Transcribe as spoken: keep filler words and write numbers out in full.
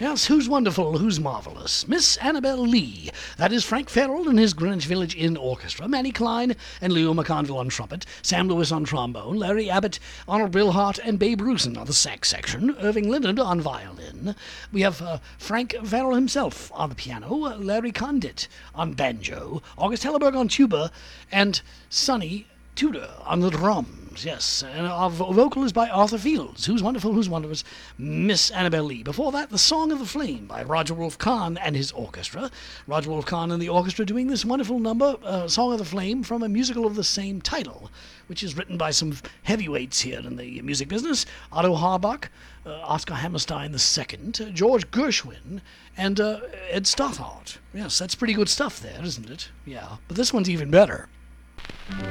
Yes, who's wonderful, who's marvelous? Miss Annabel Lee. That is Frank Farrell and his Greenwich Village Inn Orchestra, Manny Klein and Leo McConville on trumpet, Sam Lewis on trombone, Larry Abbott, Arnold Brillhart, and Babe Rusin on the sax section, Irving Leonard on violin. We have uh, Frank Farrell himself on the piano, Larry Condit on banjo, August Hellerberg on tuba, and Sonny Tudor on the drums. Yes, and our vocal is by Arthur Fields. Who's wonderful, who's wondrous? Miss Annabel Lee. Before that, The Song of the Flame by Roger Wolf Kahn and his orchestra. Roger Wolf Kahn and the orchestra doing this wonderful number, uh, Song of the Flame, from a musical of the same title, which is written by some heavyweights here in the music business. Otto Harbach, uh, Oscar Hammerstein the Second, uh, George Gershwin, and uh, Ed Stothart. Yes, that's pretty good stuff there, isn't it? Yeah, but this one's even better.